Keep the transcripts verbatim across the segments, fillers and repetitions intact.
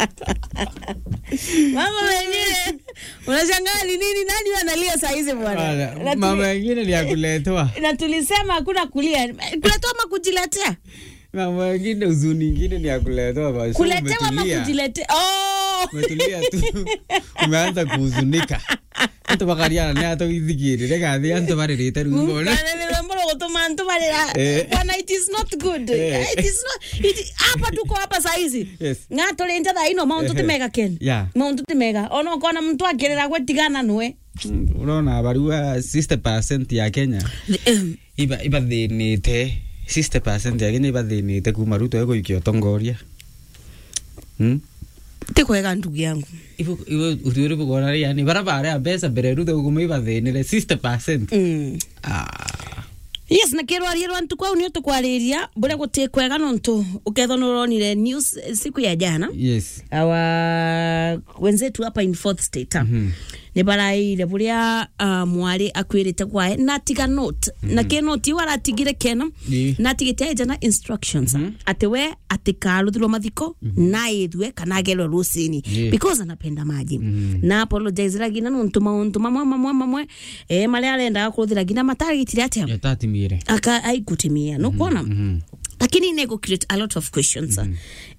Mama wengine unashangaa ni nini, nani analia saa hizi bwana? Mama wengine ni akuletwa. Na tulisema hakuna kulia. Kuletwa ama kujiletea? Mama wengine huzuni nyingine ni akuletwa basi. Kuletewa ama kujiletea? Oh! Umetulia tu. Umeanza kuhuzunika. Hata bakariana ni hata wizikiri. Rega adhi anto bari rita rumbo. Kana mbona utoma anto bari. Bwana, it is not good. It is not. It hapa tuko hapa saa hizi. Ngato lenja da ino mount timega ken. Mount timega. Ono kona mtu akirera gwetigana nwe. Unaona barua sixty percent ya Kenya. Iba iba ni te sixty percent ya Kenya iba ni te kumaruto ego ikiotongoria. Hmm? Tekwega ndugu yangu. Ivo ivo uriuri bugora yani barabara ya pesa bereruto kumeiba thene sixty percent. Mm. Ah. Yes, na kero ari rwantu kwa unio to kwariria bure gutekwega nonto uketho nuronire news siku ya jana. Yes. Awa wenzetu hapa in fourth state. Mhm. Ne baraire buria uh, mwari akwirite kwae na tiga note mm -hmm. na ke note wala tigire kena yeah. na tigite jana instructions mm -hmm. atewe atikaruthirwo mathiko mm -hmm. na ithwe kana gelo rusini yeah. because anapenda maji mm -hmm. na apologize ragina nonto mauntu mamwe mamwe mamwe eh mali arenda kuruthira gina matarigitire atia yatatimire aka aigutimia no kuona mm -hmm. lakini nego create a lot of questions mm -hmm.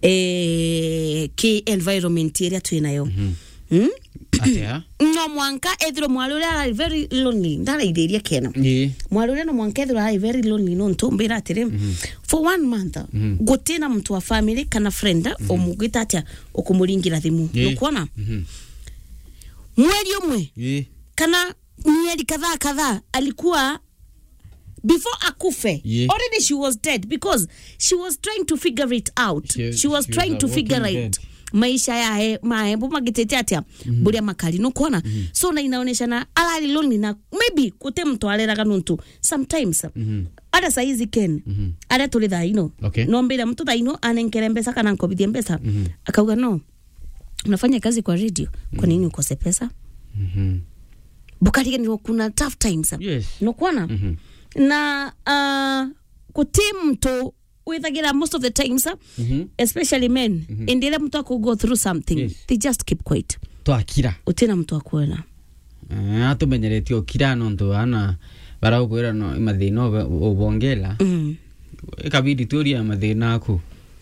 eh ki environment area tuinayo mm -hmm. Hmm? Atia? No mwanka edro mwalule are very lonely. Ndara ideria kena. Yeah. Mwalule no mwanka edro are very lonely no ntombera atere. Mm -hmm. For one month, mm -hmm. gotena mtu wa family kana friend mm -hmm. omugita atia okumuringira thimu. Yeah. Nukuona? Mhm. Mm mweli omwe. Yeah. Kana mieri kadhaa kadhaa alikuwa before akufe. Yeah. Already she was dead because she was trying to figure it out. She, she was she trying was to figure out maisha ya he maembo magitete atia mm -hmm. buria makali no kuona mm -hmm. so na inaonesha na alali lonely na maybe kute mtu alera kanuntu sometimes mm -hmm. ada saizi ken mm -hmm. ada tulitha ino okay. no mbira mtu tha ino anenkere mbesa kana nkobithie mbesa mm -hmm. akauga no unafanya kazi kwa radio mm -hmm. kwa nini ukose pesa mhm mm bukari ni kuna tough times yes. no kuona mm -hmm. na uh, kute mtu withagira most of the times mm -hmm. especially men mm -hmm. indira mtu ako go through something yes. they just keep quiet to akira utina mtu akwena eh atumenyeretio okira no ndo ana bara ukwira no imathina obongela mm ikabidi turia mathina aku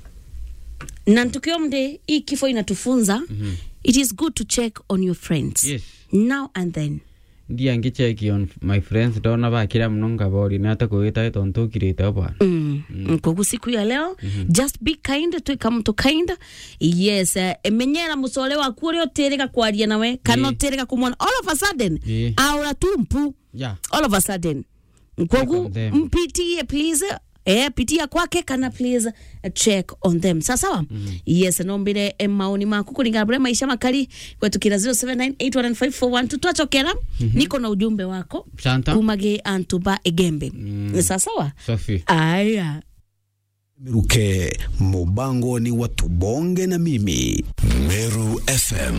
na ntukiomde ikifo inatufunza mm -hmm. it is good to check on your friends yes. now and then ndia ngicheck on my friends dona bakira mnonga bori na ta kuita tonto kirita bwana mm, mm. Kwa siku ya leo mm -hmm. just be kind to come to kind yes uh, menyera musole wa kuri otereka kwaria nawe kana yeah. otereka kumwona all of a sudden yeah. aura tumpu yeah. all of a sudden kogu mpitie please eh pitia kwake kana please uh, check on them sasa sawa mm -hmm. yes nombire maoni maku kulingana bure maisha makali kwetu kila zero seven nine eight one five four one two twachokera mm -hmm. niko na ujumbe wako Santa. Kumage Antuba Egembe mm. sasa sawa safi aya Miruke mubango ni watu bonge na mimi Meru F M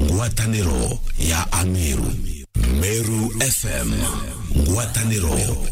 ngwataniro ya Amiru Meru F M ngwataniro